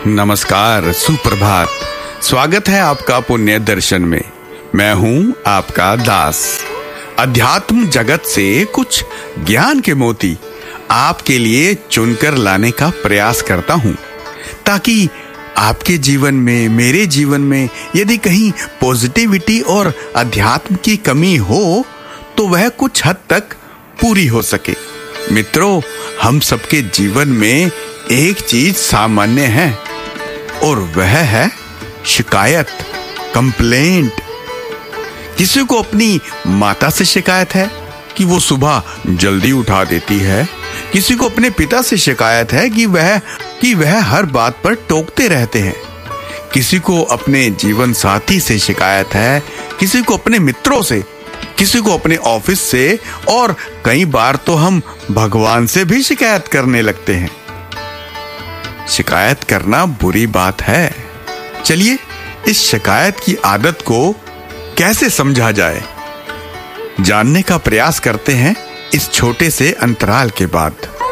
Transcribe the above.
नमस्कार, सुप्रभात। स्वागत है आपका पुण्य दर्शन में। मैं हूं आपका दास। अध्यात्म जगत से कुछ ज्ञान के मोती आपके लिए चुनकर लाने का प्रयास करता हूं, ताकि आपके जीवन में, मेरे जीवन में यदि कहीं पॉजिटिविटी और अध्यात्म की कमी हो तो वह कुछ हद तक पूरी हो सके। मित्रों, हम सबके जीवन में एक चीज सामान्य है और वह है शिकायत, कंप्लेंट। किसी को अपनी माता से शिकायत है कि वो सुबह जल्दी उठा देती है। किसी को अपने पिता से शिकायत है कि वह हर बात पर टोकते रहते हैं। किसी को अपने जीवन साथी से शिकायत है, किसी को अपने मित्रों से, किसी को अपने ऑफिस से, और कई बार तो हम भगवान से भी शिकायत करने लगते हैं। शिकायत करना बुरी बात है। चलिए इस शिकायत की आदत को कैसे समझा जाए, जानने का प्रयास करते हैं इस छोटे से अंतराल के बाद।